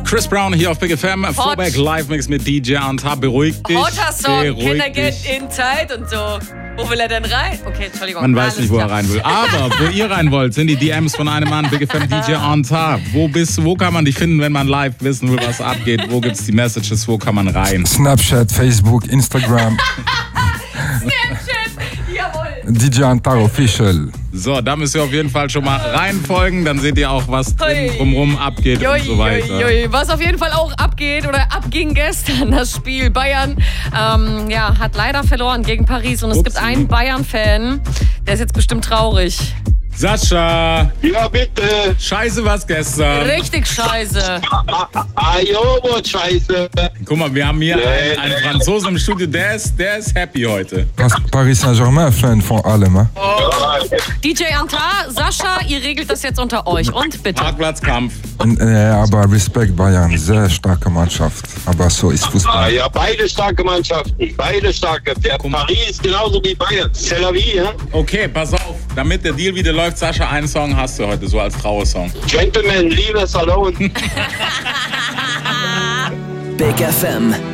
Chris Brown hier auf Big FM. Throwback Live-Mix mit DJ Antar. Beruhig dich. Hotter Song, beruhig can I get dich. inside und so. Wo will er denn rein? Okay, Entschuldigung. Man weiß nicht, wo er rein will. Aber wo ihr rein wollt, sind die DMs von einem Mann, Big FM DJ Antar. Wo bist du? Wo kann man dich finden, wenn man live wissen will, was abgeht? Wo gibt's die Messages? Wo kann man rein? Snapchat, Facebook, Instagram. Snapchat, jawohl. DJ Antar Official. So, da müsst ihr auf jeden Fall schon mal reinfolgen. Dann seht ihr auch, was drumherum abgeht und so weiter. Was auf jeden Fall auch abgeht oder abging gestern, das Spiel. Bayern hat leider verloren gegen Paris. Und es gibt einen Bayern-Fan, der ist jetzt bestimmt traurig. Sascha! Ja, bitte. Scheiße was gestern. Richtig scheiße. Scheiße. Guck mal, wir haben hier einen Franzosen im Studio, der ist happy heute. Paris Saint-Germain-Fan von allem. Hein? DJ Antar, Sascha, ihr regelt das jetzt unter euch. Und bitte. Parkplatzkampf. Aber Respekt Bayern, sehr starke Mannschaft. Aber so ist Fußball. Ja, beide starke Mannschaften. Beide starke. Paris genauso wie Bayern. Tel Aviv, ja? Okay, pass auf. Damit der Deal wieder läuft, Sascha, einen Song hast du heute, so als Trauersong. Gentlemen, leave us alone. Big FM.